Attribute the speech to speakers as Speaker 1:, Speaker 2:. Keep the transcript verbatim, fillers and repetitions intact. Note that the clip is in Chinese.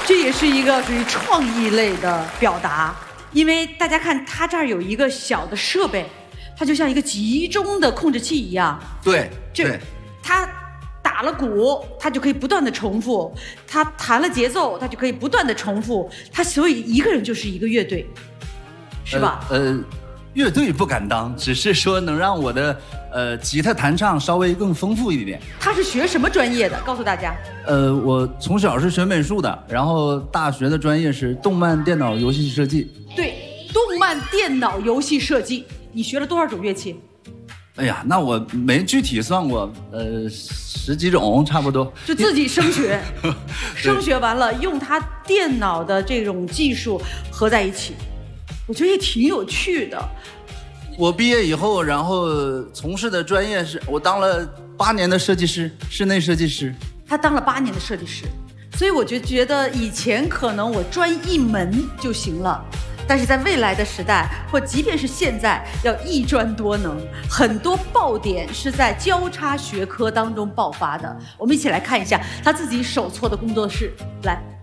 Speaker 1: 这也是一个属于创意类的表达，因为大家看它这儿有一个小的设备，它就像一个集中的控制器一样。
Speaker 2: 对，
Speaker 1: 这
Speaker 2: 对，
Speaker 1: 它打了鼓，它就可以不断的重复；它弹了节奏，它就可以不断的重复。它所以一个人就是一个乐队，是吧？
Speaker 2: 呃。呃乐队不敢当，只是说能让我的呃吉他弹唱稍微更丰富一点。
Speaker 1: 他是学什么专业的？告诉大家。
Speaker 2: 呃，我从小是学美术的，然后大学的专业是动漫电脑游戏设计。
Speaker 1: 对，动漫电脑游戏设计，你学了多少种乐器？
Speaker 2: 哎呀，那我没具体算过，呃，十几种差不多。
Speaker 1: 就自己升学，升学完了用他电脑的这种技术合在一起。我觉得也挺有趣的。
Speaker 2: 我毕业以后，然后从事的专业是我当了八年的设计师，室内设计师。
Speaker 1: 他当了八年的设计师，所以我就觉得以前可能我专一门就行了，但是在未来的时代，或即便是现在，要一专多能，很多爆点是在交叉学科当中爆发的。我们一起来看一下他自己手搓的工作室，来。